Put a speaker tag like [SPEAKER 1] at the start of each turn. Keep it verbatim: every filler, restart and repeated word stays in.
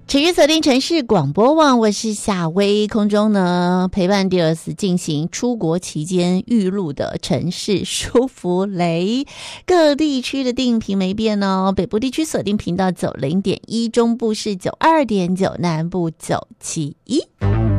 [SPEAKER 1] 持续锁定城市广播网，我是夏薇，空中呢陪伴第二次进行出国期间预录的城市舒芙蕾，各地区的定频没变哦，北部地区锁定频道九零点一，中部是九二点九，南部九七一。